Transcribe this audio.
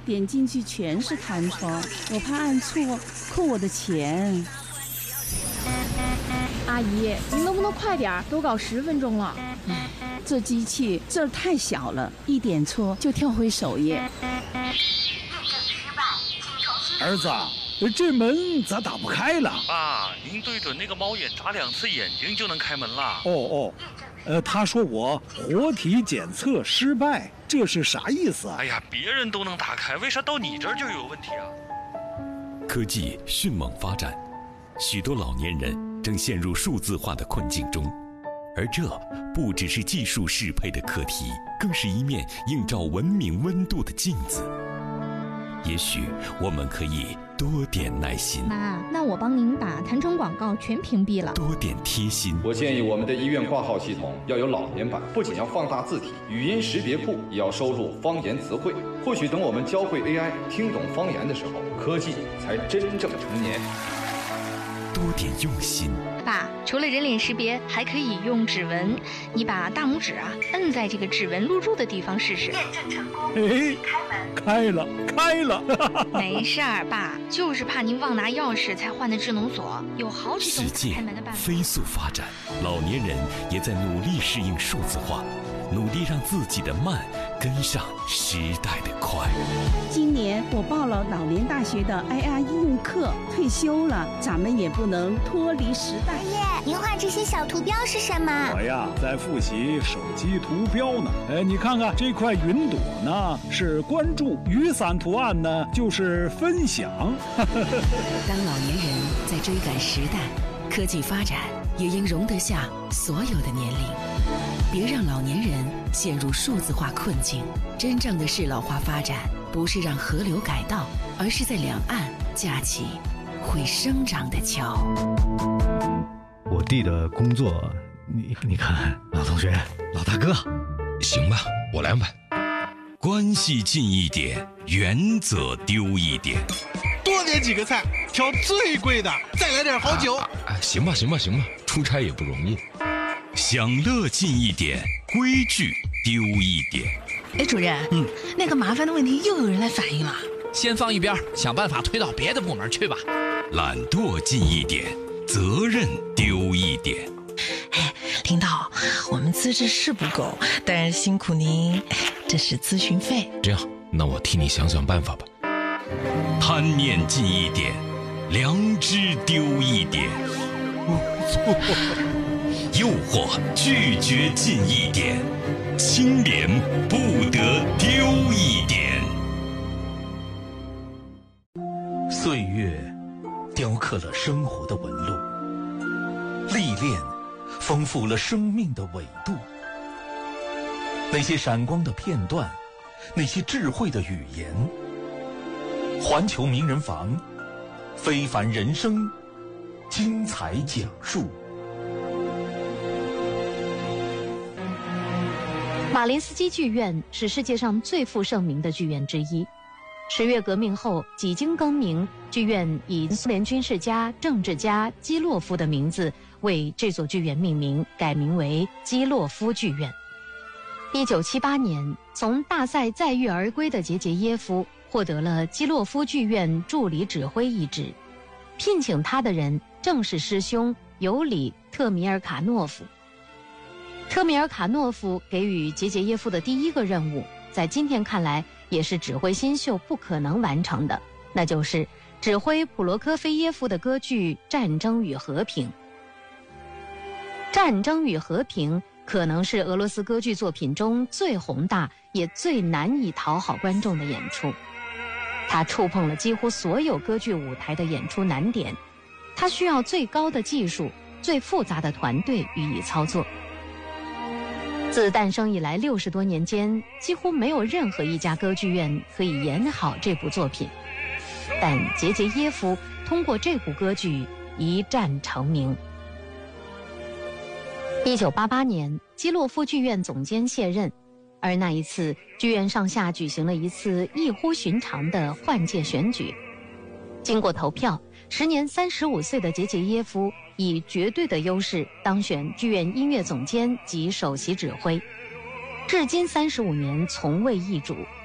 点进去全是弹窗，我怕按错扣我的钱。 阿姨，您能不能快点？都搞10分钟了。 这机器字儿太小了，一点错就跳回首页。 儿子，这门咋打不开了？ 爸，您对准那个猫眼眨2次眼睛就能开门了。 他说我活体检测失败，这是啥意思啊？ 哎呀，别人都能打开，为啥到你这儿就有问题啊？ 科技迅猛发展，许多老年人正陷入数字化的困境中，而这不只是技术适配的课题，更是一面映照文明温度的镜子。也许我们可以多点耐心。 妈，那我帮您把弹窗广告全屏蔽了。 多点贴心。 我建议我们的医院挂号系统要有老年版，不仅要放大字体，语音识别库也要收录方言词汇。或许等我们教会 AI 听懂方言的时候，科技才真正成年。 多点用心。 爸，除了人脸识别，还可以用指纹。你把大拇指摁在这个指纹录入的地方试试。验证成功。 开了。 没事儿，爸，就是怕您忘拿钥匙才换的智能锁，有好几种开门的办法。 世界飞速发展，老年人也在努力适应数字化，努力让自己的慢跟上时代的快。 今年我报了老年大学的 AI 应用课，退休了，咱们也不能脱离时代。 爷爷，您画这些小图标是什么？ 我呀，在复习手机图标呢。你看看这块云朵呢，是关注；雨伞图案呢，就是分享。 当老年人在追赶时代，科技发展也应容得下所有的年龄。别让老年人陷入数字化困境。真正的适老化发展，不是让河流改道，而是在两岸架起会生长的桥。 我弟的工作，你看，老同学，老大哥， 行吧，我来安排。关系近一点，原则丢一点。 多点几个菜，挑最贵的，再来点好酒。 行吧，出差也不容易。享乐近一点，规矩丢一点。 哎，主任，那个麻烦的问题又有人来反映了。 先放一边，想办法推到别的部门去吧。 懒惰近一点，责任丢一点。 哎，领导，我们资质是不够，但是辛苦您，这是咨询费。 这样，那我替你想想办法吧。贪念近一点，良知丢一点。诱惑拒绝近一点，清廉不得丢一点。 岁月雕刻了生活的纹路，历练丰富了生命的纬度。那些闪光的片段，那些智慧的语言。环球名人房，非凡人生，精彩讲述。 马林斯基剧院是世界上最负盛名的剧院之一。十月革命后，几经更名，剧院以苏联军事家、政治家基洛夫的名字为这座剧院命名，改名为基洛夫剧院。1978年，从大赛载誉而归的杰杰耶夫获得了基洛夫剧院助理指挥一职，聘请他的人正是师兄尤里·特米尔卡诺夫。特米尔卡诺夫给予杰杰耶夫的第一个任务，在今天看来也是指挥新秀不可能完成的，那就是指挥普罗科菲耶夫的歌剧《战争与和平》。《战争与和平》可能是俄罗斯歌剧作品中最宏大也最难以讨好观众的演出，它触碰了几乎所有歌剧舞台的演出难点，它需要最高的技术、最复杂的团队予以操作。自诞生以来60多年间，几乎没有任何一家歌剧院可以演好这部作品，但杰杰耶夫通过这部歌剧一战成名。1988年，基洛夫剧院总监卸任，而那一次，剧院上下举行了一次异乎寻常的换届选举。经过投票，时年35岁的杰杰耶夫以绝对的优势当选剧院音乐总监及首席指挥，至今35年从未易主。